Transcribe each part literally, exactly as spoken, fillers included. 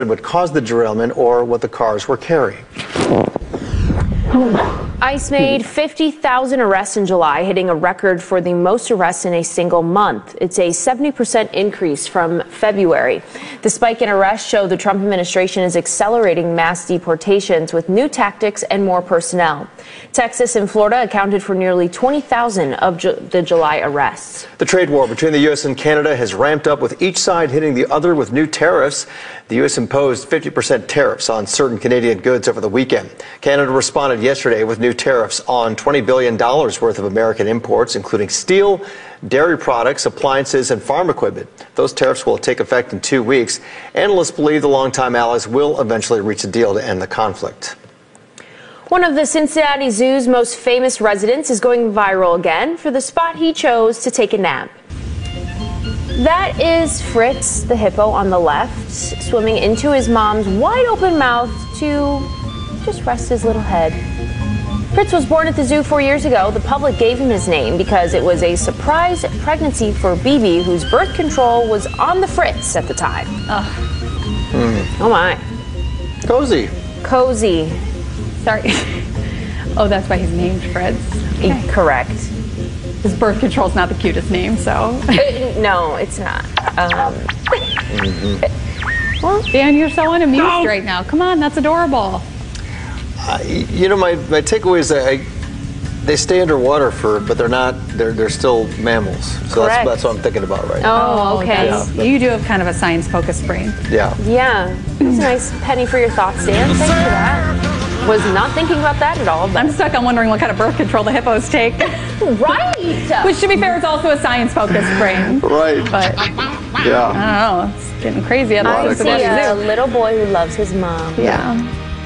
what caused the derailment or what the cars were carrying. ICE made fifty thousand arrests in July, hitting a record for the most arrests in a single month. It's a seventy percent increase from February. The spike in arrests show the Trump administration is accelerating mass deportations with new tactics and more personnel. Texas and Florida accounted for nearly twenty thousand of ju- the July arrests. The trade war between the U S and Canada has ramped up, with each side hitting the other with new tariffs. The U S imposed fifty percent tariffs on certain Canadian goods over the weekend. Canada responded yesterday with new tariffs on twenty billion dollars worth of American imports, including steel, dairy products, appliances, and farm equipment. Those tariffs will take effect in two weeks. Analysts believe the longtime allies will eventually reach a deal to end the conflict. One of the Cincinnati Zoo's most famous residents is going viral again for the spot he chose to take a nap. That is Fritz, the hippo on the left, swimming into his mom's wide open mouth to just rest his little head. Fritz was born at the zoo four years ago. The public gave him his name because it was a surprise pregnancy for B B, whose birth control was on the fritz at the time. Oh, Mm. Oh my. Cozy. Cozy. sorry. Oh, that's why he's named Fritz. Okay. Correct. His birth control's not the cutest name, so. No, it's not. Um, Mm-hmm. Well, Dan, you're so unamused No. right now. Come on, that's adorable. Uh, you know, my, my takeaway is that I, they stay underwater for, but they're not, they're, they're still mammals. So Correct. that's, that's what I'm thinking about right now. Oh, okay. that's- Yeah. You do have kind of a science-focused brain. Yeah. Yeah. It's a nice penny for your thoughts, Dan. Thanks for that. Was not thinking about that at all. But I'm stuck on wondering what kind of birth control the hippos take. right. Which, to be fair, is also a science-focused brain. Right. But I Yeah. don't know. It's getting crazy at I the see Cincinnati a Zoo. little boy who loves his mom. Yeah.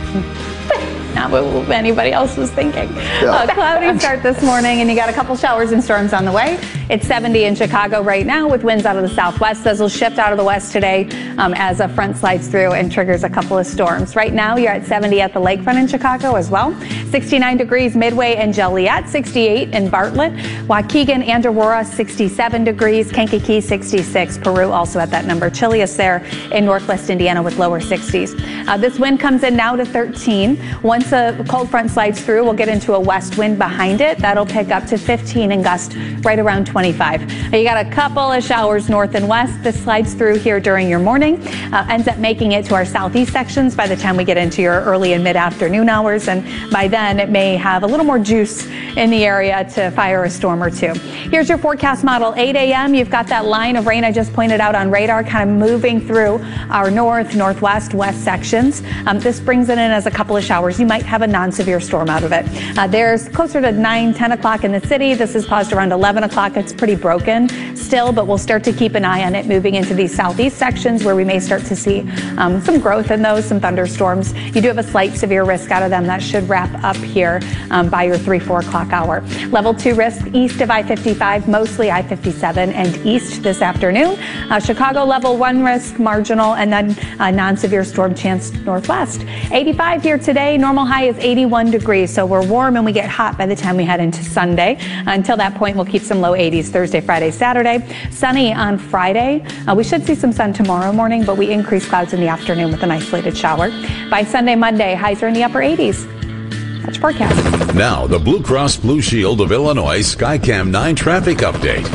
Not what anybody else was thinking. Yeah. Uh, cloudy start this morning, and you got a couple showers and storms on the way. It's seventy in Chicago right now with winds out of the southwest. Those will shift out of the west today um, as a front slides through and triggers a couple of storms. Right now, you're at seventy at the lakefront in Chicago as well. sixty-nine degrees Midway and Joliet, sixty-eight in Bartlett. Waukegan and Aurora, sixty-seven degrees. Kankakee, sixty-six. Peru also at that number. Chilliest there in northwest Indiana with lower sixties. Uh, this wind comes in now to thirteen. Once a cold front slides through, we'll get into a west wind behind it. That'll pick up to fifteen and gust right around twenty-five. Now, you got a couple of showers north and west. This slides through here during your morning. Uh, ends up making it to our southeast sections by the time we get into your early and mid-afternoon hours. And by then, it may have a little more juice in the area to fire a storm or two. Here's your forecast model. eight a m You've got that line of rain I just pointed out on radar kind of moving through our north, northwest, west sections. Um, this brings it in as a couple of showers. You might have a non-severe storm out of it. Uh, there's closer to nine, ten o'clock in the city. This is paused around eleven o'clock. It's pretty broken still, but we'll start to keep an eye on it moving into these southeast sections where we may start to see um, some growth in those, some thunderstorms. You do have a slight severe risk out of them. That should wrap up here um, by your three, four o'clock hour. Level two risk east of I fifty-five, mostly I fifty-seven and east this afternoon. Uh, Chicago level one risk marginal, and then uh, non-severe storm chance northwest. eighty-five here today. Normal high is eighty-one degrees, so we're warm and we get hot by the time we head into Sunday. Until that point, we'll keep some low eighties Thursday, Friday, Saturday. Sunny on Friday. Uh, we should see some sun tomorrow morning, but we increase clouds in the afternoon with an isolated shower. By Sunday, Monday, highs are in the upper eighties. That's your forecast. Now, the Blue Cross Blue Shield of Illinois Skycam nine traffic update.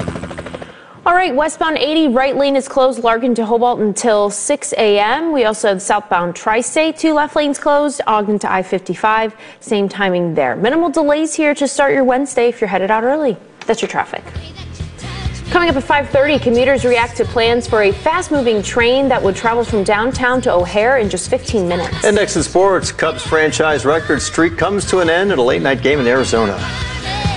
All right, westbound eighty, right lane is closed, Larkin to Hobart until six a m We also have southbound Tri-State, two left lanes closed, Ogden to I fifty-five, same timing there. Minimal delays here to start your Wednesday if you're headed out early. That's your traffic. Coming up at five thirty, commuters react to plans for a fast-moving train that would travel from downtown to O'Hare in just fifteen minutes. And next in sports, Cubs franchise record streak comes to an end at a late-night game in Arizona.